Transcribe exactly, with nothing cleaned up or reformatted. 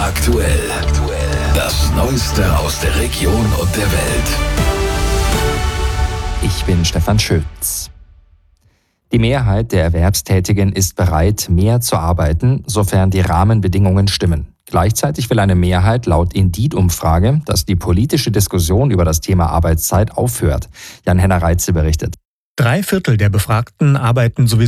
aktuell. Das Neueste aus der Region und der Welt. Ich bin Stefan Schütz. Die Mehrheit der Erwerbstätigen ist bereit, mehr zu arbeiten, sofern die Rahmenbedingungen stimmen. Gleichzeitig will eine Mehrheit laut Indeed-Umfrage, dass die politische Diskussion über das Thema Arbeitszeit aufhört. Jan-Henner Reitze berichtet. Drei Viertel der Befragten arbeiten sowieso